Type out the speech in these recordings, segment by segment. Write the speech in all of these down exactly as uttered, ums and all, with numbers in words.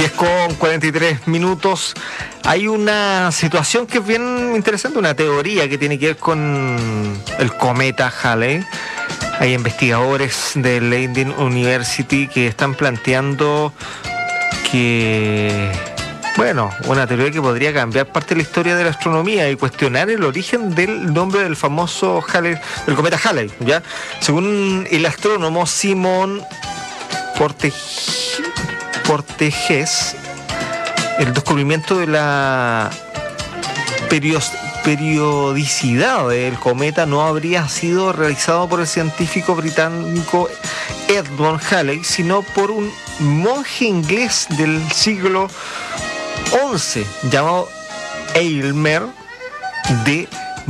diez con cuarenta y tres minutos. Hay una situación que es bien interesante, una teoría que tiene que ver con el cometa Halley. Hay investigadores de Leiden University que están planteando que, bueno, una teoría que podría cambiar parte de la historia de la astronomía y cuestionar el origen del nombre del famoso Halley, del cometa Halley, ¿ya? Según el astrónomo Simon Porteges, el descubrimiento de la perios, periodicidad del cometa no habría sido realizado por el científico británico Edmond Halley, sino por un monje inglés del siglo once llamado Aylmer de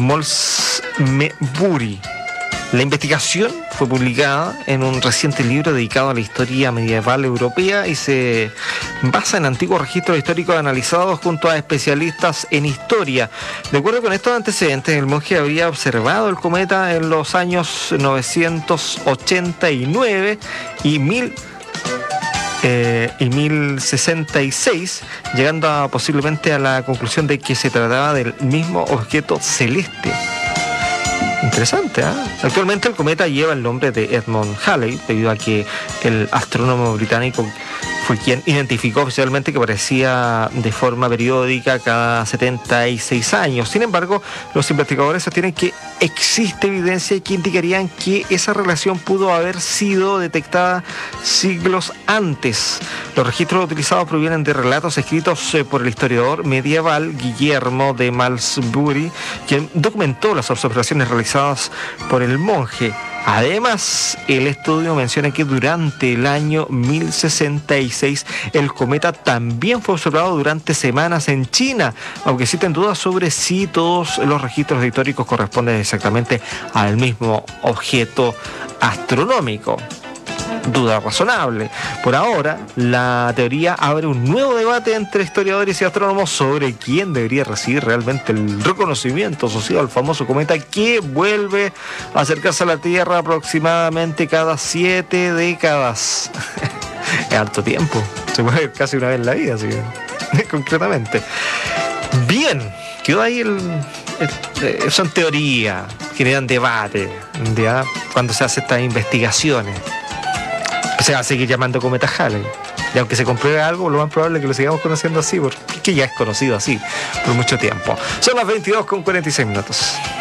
Malmesbury. La investigación fue publicada en un reciente libro dedicado a la historia medieval europea y se basa en antiguos registros históricos analizados junto a especialistas en historia. De acuerdo con estos antecedentes, el monje habría observado el cometa en los años novecientos ochenta y nueve y mil Eh, y mil sesenta y seis, llegando a, posiblemente a la conclusión de que se trataba del mismo objeto celeste. Interesante, ¿eh? Actualmente el cometa lleva el nombre de Edmond Halley, debido a que el astrónomo británico fue quien identificó oficialmente que aparecía de forma periódica cada setenta y seis años. Sin embargo, los investigadores sostienen que existe evidencia que indicarían que esa relación pudo haber sido detectada siglos antes. Los registros utilizados provienen de relatos escritos por el historiador medieval Guillermo de Malmesbury, quien documentó las observaciones realizadas por el monje. Además, el estudio menciona que durante el año mil sesenta y seis el cometa también fue observado durante semanas en China, aunque existen dudas sobre si todos los registros históricos corresponden exactamente al mismo objeto astronómico. Duda razonable. Por ahora, la teoría abre un nuevo debate entre historiadores y astrónomos sobre quién debería recibir realmente el reconocimiento asociado al famoso cometa que vuelve a acercarse a la Tierra aproximadamente cada siete décadas. Es harto tiempo. Se puede ver casi una vez en la vida, así que, concretamente. Bien, quedó ahí el... el eh, son teorías, generan debate, ¿ya? Cuando se hacen estas investigaciones. Se va a seguir llamando cometa Halley. Y aunque se compruebe algo, lo más probable es que lo sigamos conociendo así, porque ya es conocido así por mucho tiempo. Son las veintidós con cuarenta y seis minutos.